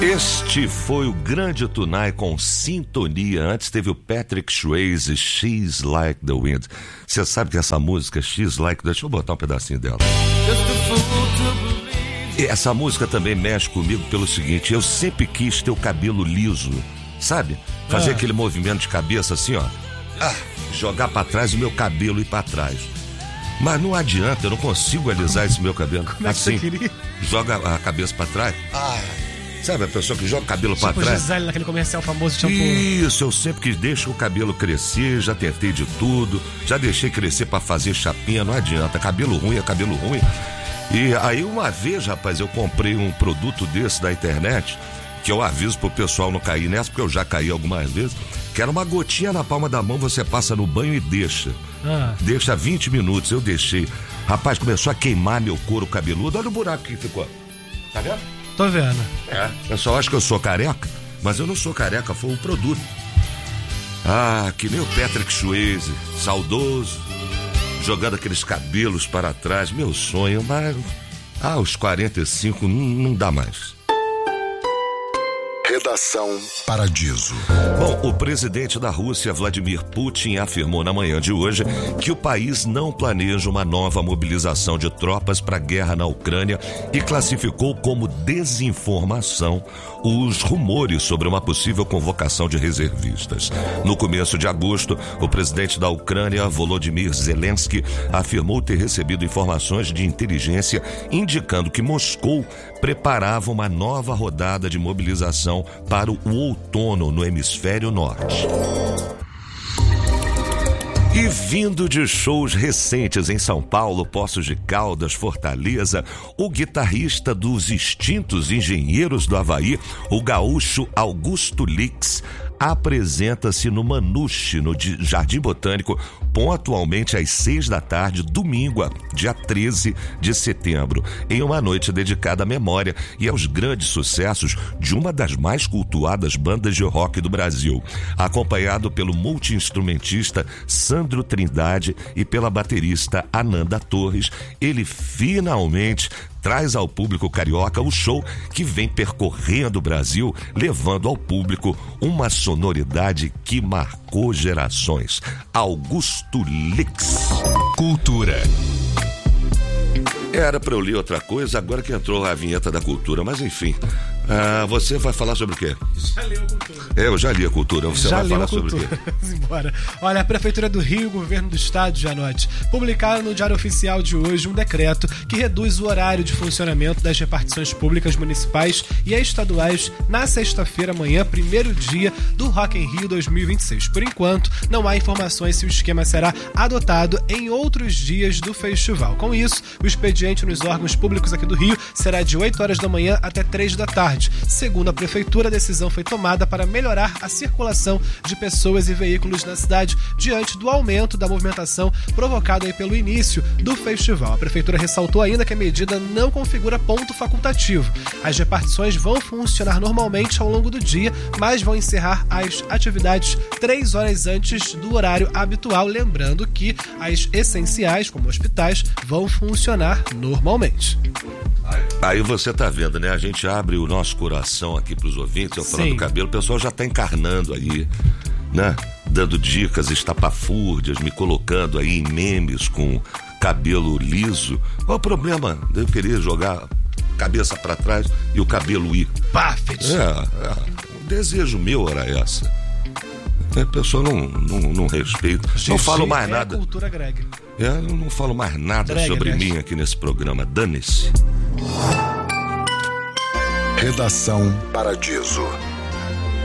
Este foi o Grande Tunai com Sintonia. Antes teve o Patrick Swayze, She's Like the Wind. Você sabe que essa música, She's Like the... Deixa eu botar um pedacinho dela. E essa música também mexe comigo pelo seguinte: eu sempre quis ter o cabelo liso, sabe? Fazer aquele movimento de cabeça assim, ó. Jogar pra trás e o meu cabelo ir pra trás. Mas não adianta, eu não consigo alisar esse meu cabelo. Como é que assim, você queria? Joga a cabeça pra trás. Sabe a pessoa que joga o cabelo pra trás? Gisele naquele comercial famoso de shampoo. Isso, eu sempre quis deixar o cabelo crescer, já tentei de tudo, já deixei crescer pra fazer chapinha, não adianta, cabelo ruim é cabelo ruim. E aí uma vez, rapaz, eu comprei um produto desse da internet, que eu aviso pro pessoal não cair nessa, porque eu já caí algumas vezes, que era uma gotinha na palma da mão, você passa no banho e deixa. Deixa 20 minutos, eu deixei. Rapaz, começou a queimar meu couro cabeludo, olha o buraco que ficou. Tá vendo? Tô vendo. O pessoal acha que eu sou careca, mas eu não sou careca, foi o produto. Que nem o Patrick Swayze, saudoso, jogando aqueles cabelos para trás, meu sonho, mas aos 45 não dá mais. Redação Paradiso. Bom, o presidente da Rússia, Vladimir Putin, afirmou na manhã de hoje que o país não planeja uma nova mobilização de tropas para a guerra na Ucrânia e classificou como desinformação os rumores sobre uma possível convocação de reservistas. No começo de agosto, o presidente da Ucrânia, Volodymyr Zelensky, afirmou ter recebido informações de inteligência indicando que Moscou preparava uma nova rodada de mobilização para o outono no hemisfério norte. E vindo de shows recentes em São Paulo, Poços de Caldas, Fortaleza, o guitarrista dos extintos Engenheiros do Havaí, o gaúcho Augusto Lix, apresenta-se no Manuche, no Jardim Botânico, pontualmente às 6 da tarde, domingo, dia 13 de setembro, em uma noite dedicada à memória e aos grandes sucessos de uma das mais cultuadas bandas de rock do Brasil, acompanhado pelo multi-instrumentista Sandro Trindade e pela baterista Ananda Torres. Ele finalmente traz ao público carioca o show que vem percorrendo o Brasil, levando ao público uma sonoridade que marcou gerações. Augusto Lix. Cultura. Era pra eu ler outra coisa, agora que entrou a vinheta da cultura, mas enfim. Você vai falar sobre o quê? Já leu a cultura. Eu já li a cultura, você vai falar sobre o quê? Vamos embora. Olha, a Prefeitura do Rio e o Governo do Estado, Janote, publicaram no Diário Oficial de hoje um decreto que reduz o horário de funcionamento das repartições públicas municipais e estaduais na sexta-feira, amanhã, primeiro dia do Rock in Rio 2026. Por enquanto, não há informações se o esquema será adotado em outros dias do festival. Com isso, o expediente nos órgãos públicos aqui do Rio será de 8 horas da manhã até 3 da tarde. Segundo a Prefeitura, a decisão foi tomada para melhorar a circulação de pessoas e veículos na cidade diante do aumento da movimentação provocado aí pelo início do festival. A Prefeitura ressaltou ainda que a medida não configura ponto facultativo. As repartições vão funcionar normalmente ao longo do dia, mas vão encerrar as atividades 3 horas antes do horário habitual, lembrando que as essenciais, como hospitais, vão funcionar normalmente. Aí você tá vendo, né? A gente abre o nosso coração aqui pros ouvintes, eu falando do cabelo, o pessoal já tá encarnando aí, né? Dando dicas estapafúrdias, me colocando aí em memes com cabelo liso. Qual o problema de eu querer jogar cabeça pra trás e o cabelo ir? Perfect! O desejo meu era essa. A pessoa não respeita. Não falo mais nada. É a cultura grega. Eu não falo mais nada sobre mim aqui nesse programa. Dane-se. Redação Paradiso.